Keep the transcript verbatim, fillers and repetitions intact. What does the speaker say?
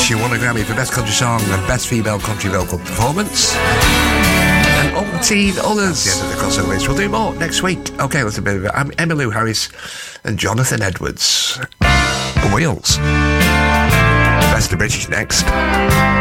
She won a Grammy for Best Country Song and Best Female Country Vocal Performance. And umpteen others. That's the end of the crossover list. We'll do more next week. Okay, that's a bit of it. I'm Emmylou Harris and Jonathan Edwards. The Wheels. Best of British next.